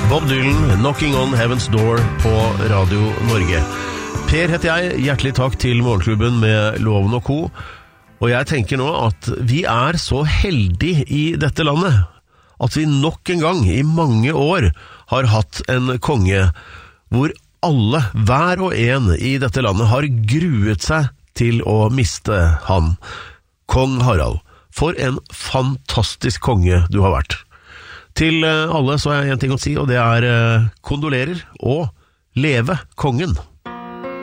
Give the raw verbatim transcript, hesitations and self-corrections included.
Bob Dylan, Knocking on Heaven's Door på Radio Norge. Per heter jeg, hjertelig takk til Morgenklubben med Loven og Co. Og jeg tenker nå at vi er så heldige i dette landet, at vi nok en gang i mange år har hatt en konge, hvor alle, hver og en i dette landet har gruet seg til å miste han. Kong Harald, for en fantastisk konge du har vært. Til alle så er en ting å si, og det er kondolerer og leve kongen.